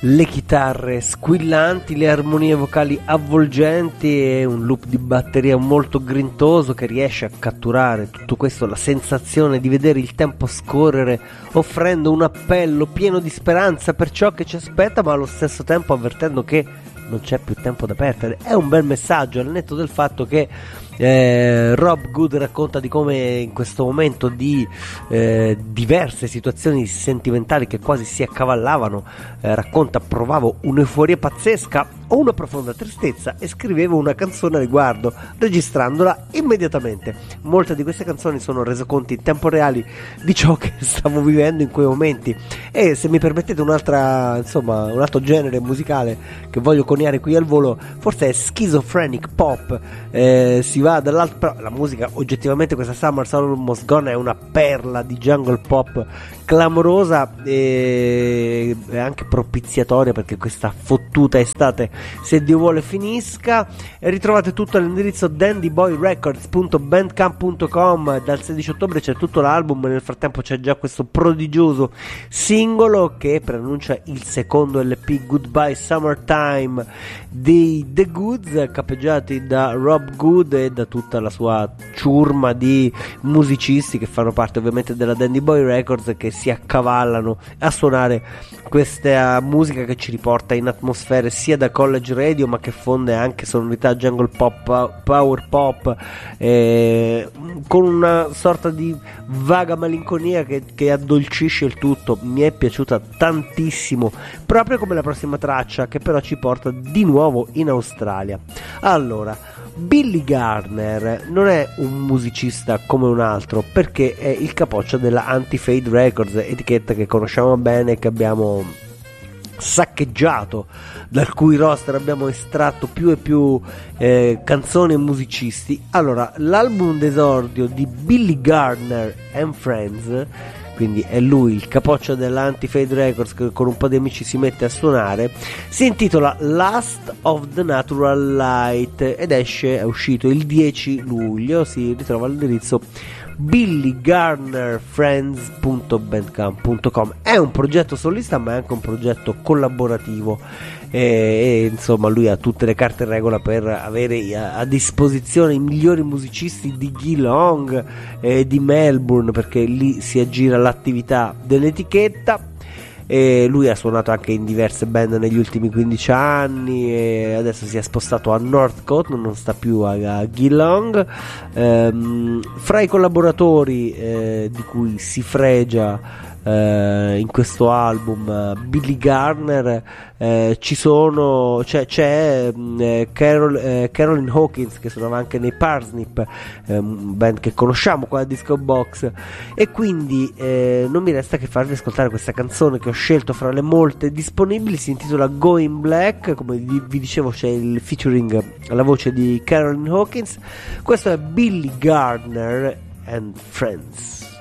le chitarre squillanti, le armonie vocali avvolgenti e un loop di batteria molto grintoso che riesce a catturare tutto questo, la sensazione di vedere il tempo scorrere, offrendo un appello pieno di speranza per ciò che ci aspetta, ma allo stesso tempo avvertendo che non c'è più tempo da perdere. È un bel messaggio, al netto del fatto che Rob Good racconta di come in questo momento di diverse situazioni sentimentali che quasi si accavallavano, racconta: provavo un'euforia pazzesca o una profonda tristezza e scrivevo una canzone a riguardo, registrandola immediatamente. Molte di queste canzoni sono resoconti in tempo reale di ciò che stavo vivendo in quei momenti. E se mi permettete un altro genere musicale che voglio coniare qui al volo, forse è schizophrenic pop. Si va dall'altro, però la musica oggettivamente, questa Summer's Almost Gone, è una perla di jungle pop clamorosa e anche propiziatoria perché questa fottuta estate, se Dio vuole, finisca. E ritrovate tutto all'indirizzo dandyboyrecords.bandcamp.com. Dal 16 ottobre c'è tutto l'album, nel frattempo c'è già questo prodigioso singolo che preannuncia il secondo LP, Goodbye Summertime, dei The Goods, capeggiati da Rob Good e da tutta la sua ciurma di musicisti che fanno parte ovviamente della Dandy Boy Records, che si accavallano a suonare questa musica che ci riporta in atmosfere sia da college radio, ma che fonde anche sonorità jungle pop, power pop, con una sorta di vaga malinconia che addolcisce il tutto. Mi è piaciuta tantissimo, proprio come la prossima traccia, che però ci porta di nuovo in Australia. Allora, Billy Gardner non è un musicista come un altro, perché è il capoccia della Anti-Fade Records, etichetta che conosciamo bene e che abbiamo saccheggiato, dal cui roster abbiamo estratto più e più canzoni e musicisti. Allora, l'album d'esordio di Billy Gardner and Friends, quindi è lui il capoccia dell'Anti-Fade Records che con un po' di amici si mette a suonare, si intitola Last of the Natural Light ed è uscito il 10 luglio. Si ritrova all'indirizzo billygarnerfriends.bandcamp.com. È un progetto solista ma è anche un progetto collaborativo e insomma lui ha tutte le carte in regola per avere a disposizione i migliori musicisti di Geelong e di Melbourne, perché lì si aggira l'attività dell'etichetta. E lui ha suonato anche in diverse band negli ultimi 15 anni e adesso si è spostato a Northcote, non sta più a Geelong. Fra i collaboratori di cui si fregia in questo album Billy Gardner c'è Carolyn Hawkins, che suonava anche nei Parsnip, band che conosciamo qua a Disco Box, e quindi non mi resta che farvi ascoltare questa canzone che ho scelto fra le molte disponibili. Si intitola Going Black, come vi dicevo c'è il featuring alla voce di Carolyn Hawkins. Questo è Billy Gardner and Friends.